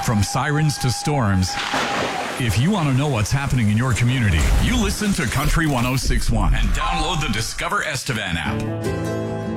From sirens to storms, if you want to know what's happening in your community, you listen to Country 106.1 and download the Discover Estevan app.